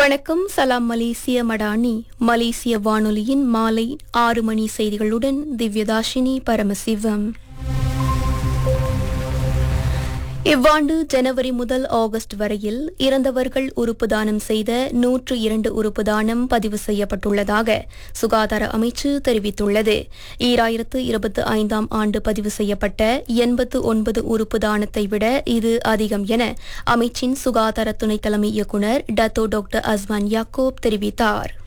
வணக்கம். சலாம் மலேசிய மடானி மலேசிய வானொலியின் மாலை 6 மணி செய்திகளுடன் திவ்யதாஷினி பரமசிவம். இவ்வாண்டு ஜனவரி முதல் ஆகஸ்ட் வரையில் இறந்தவர்கள் உறுப்பு தானம் செய்த 102 உறுப்பு தானம் பதிவு செய்யப்பட்டுள்ளதாக சுகாதார அமைச்சு தெரிவித்துள்ளது. 2025 ஆண்டு பதிவு செய்யப்பட்ட 89 உறுப்பு தானத்தை விட இது அதிகம் என அமைச்சின் சுகாதார துணை தலைமை இயக்குநர் டத்தோ டாக்டர் அஸ்மான் யாக்கோப் தெரிவித்தார்.